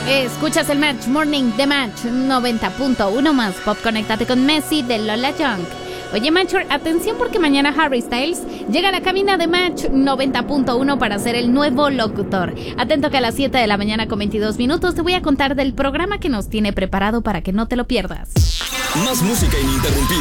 Escuchas el Match Morning de Match 90.1 más Pop. Conéctate con Messi de Lola Young. Oye, Matcher, atención porque mañana Harry Styles llega a la cabina de Match 90.1 para ser el nuevo locutor. Atento que a las 7 de la mañana con 22 minutos te voy a contar del programa que nos tiene preparado para que no te lo pierdas. Más música ininterrumpida.